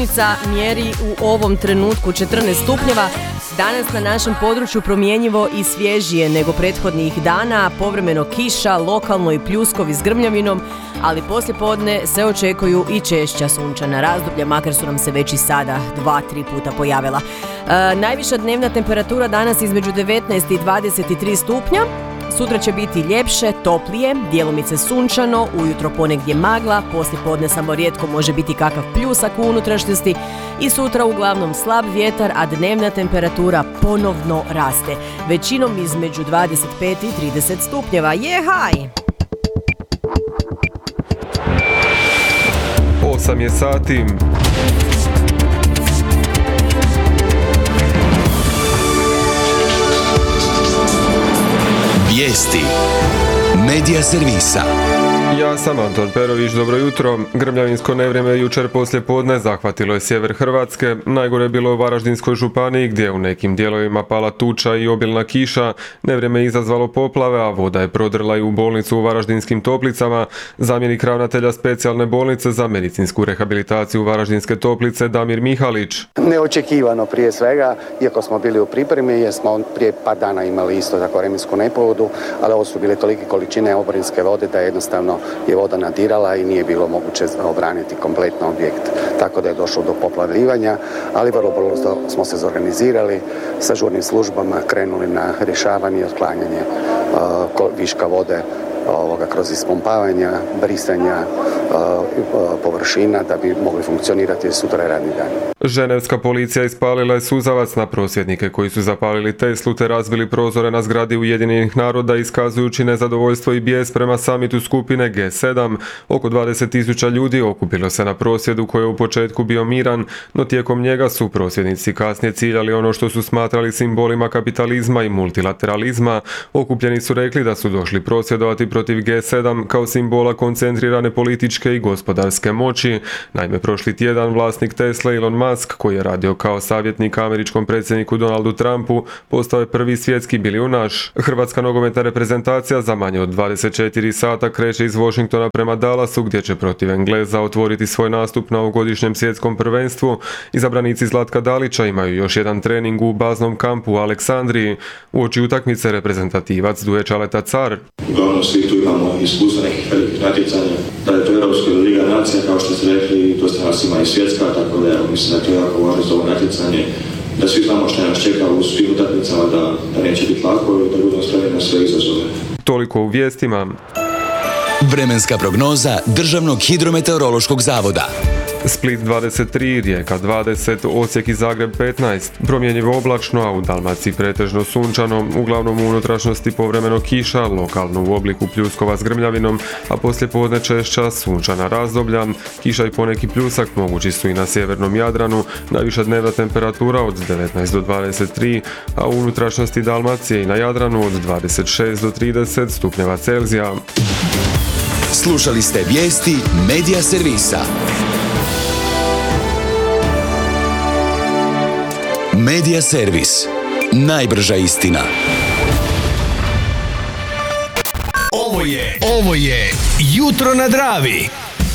Mjeri u ovom trenutku 14 stupnjeva. Danas na našem području promjenjivo i svježije nego prethodnih dana, povremeno kiša, lokalno i pljuskovi s grmljavinom, ali poslijepodne se očekuju i češća sunčana razdoblja, makar su nam se već i sada 2-3 puta pojavila. Najviša dnevna temperatura danas između 19 i 23 stupnja. Sutra će biti ljepše, toplije, djelomice sunčano, ujutro ponegdje magla, poslijepodne samo rijetko može biti kakav pljusak u unutrašnjosti i sutra uglavnom slab vjetar, a dnevna temperatura ponovno raste. Većinom između 25 i 30 stupnjeva. Jehaj! 8 je sati. Vijesti Medija servisa. Ja sam Anton Perović, dobro jutro. Grmljavinsko nevrijeme jučer poslije podne zahvatilo je sjever Hrvatske. Najgore je bilo u Varaždinskoj županiji gdje je u nekim dijelovima pala tuča i obilna kiša. Nevrijeme je izazvalo poplave, a voda je prodrla i u bolnicu u Varaždinskim Toplicama. Zamjenik ravnatelja specijalne bolnice za medicinsku rehabilitaciju Varaždinske Toplice Damir Mihalić. Neočekivano prije svega, iako smo bili u pripremi jer smo prije par dana imali isto tako vremensku nepogodu, ali ovo su bile tolike količine oborinske vode da jednostavno je voda nadirala i nije bilo moguće obraniti kompletno objekt. Tako da je došlo do poplavljivanja, ali vrlo brzo smo se zorganizirali, sa žurnim službama krenuli na rješavanje i otklanjanje viška vode kroz ispumpavanja, brisanja površina da bi mogli funkcionirati sutra radni dan. Ženevska policija ispalila je suzavac na prosvjednike koji su zapalili Teslu te razbili prozore na zgradi Ujedinjenih naroda iskazujući nezadovoljstvo i bijes prema samitu skupine G7. Oko 20.000 ljudi okupilo se na prosvjedu koji je u početku bio miran, no tijekom njega su prosvjednici kasnije ciljali ono što su smatrali simbolima kapitalizma i multilateralizma. Okupljeni su rekli da su došli prosvjedovati protiv G7 kao simbola koncentrirane političke i gospodarske moći. Naime, prošli tjedan vlasnik Tesla Elon Musk, koji je radio kao savjetnik američkom predsjedniku Donaldu Trumpu, postao je prvi svjetski bilijunaš. Hrvatska nogometna reprezentacija za manje od 24 sata kreće iz Washingtona prema Dallasu, gdje će protiv Engleza otvoriti svoj nastup na ovogodišnjem svjetskom prvenstvu. Izabranici Zlatka Dalića imaju još jedan trening u baznom kampu u Aleksandriji. Uoči utakmice reprezentativac Duje Čaleta Car. Uglavnom svi tu imamo iskustva nekih velikih natjecanja, da je to Europska liga nacija, kao što ste rekli, dosta nas ima i svjetska, tako da mislim da je to jako važno za ovo natjecanje, da svi znamo što nas čeka u svim utakmicama, da neće biti lako i da budemo spremni na sve izazove. Toliko u vijestima. Vremenska prognoza Državnog hidrometeorološkog zavoda. Split 23, Rijeka 20, Osijek i Zagreb 15. Promjenjivo oblačno, a u Dalmaciji pretežno sunčano, uglavnom u unutrašnjosti povremeno kiša, lokalno u obliku pljuskova s grmljavinom, a poslijepodne češća sunčana razdoblja. Kiša i poneki pljusak mogući su i na sjevernom Jadranu, najviša dnevna temperatura od 19 do 23, a u unutrašnjosti Dalmacije i na Jadranu od 26 do 30 stupnjeva Celzija. Slušali ste vijesti Medija servisa. Medija servis. Najbrža istina. Ovo je Jutro na Dravi.